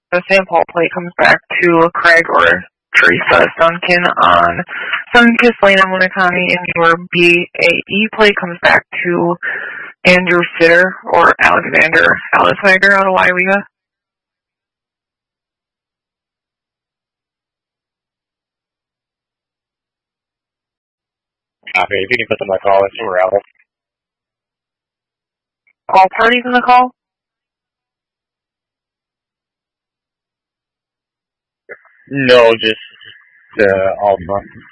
the St. Paul plate comes back to Craig or Teresa Duncan on Sunkiss Lane in Winneconne, and your BAE plate comes back to Andrew Sitter or Alexander Aliswager out of Yreka. Copy. If you can put them on the call, it's somewhere else. All parties in the call? No, just all of them.